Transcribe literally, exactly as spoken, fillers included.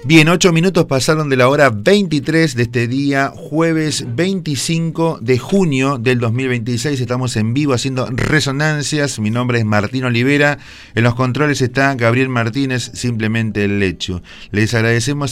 Bien, ocho minutos pasaron de la hora veintitrés de este día, jueves veinticinco de junio del dos mil veintiséis. Estamos en vivo haciendo resonancias. Mi nombre es Martín Olivera. En los controles está Gabriel Martínez, simplemente el Lechu. Les agradecemos